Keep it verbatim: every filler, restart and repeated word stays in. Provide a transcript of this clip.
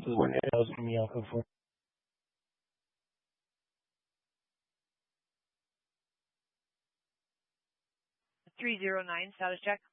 Coordinator, that was me Alpha for. three zero nine, status check.